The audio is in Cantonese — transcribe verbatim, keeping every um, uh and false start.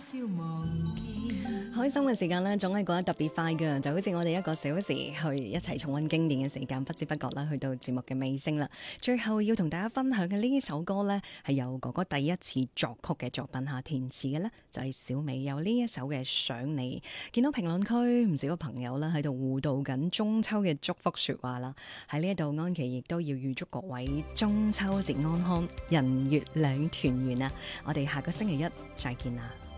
開心嘅時間呢，總係過得特別快㗎，就好似我哋一個小時去一齊重溫經典嘅時間，不知不覺啦，去到節目嘅尾聲啦。最後要同大家分享嘅呢首歌呢，係由哥哥第一次作曲嘅作品下填詞嘅呢，就係小美有呢一首嘅想你。見到評論區唔少嘅朋友啦喺度互道緊中秋嘅祝福說話啦，喺呢一度安琪亦都要預祝各位中秋節安康，人月兩團圓啊！我哋下個星期一再見啦〜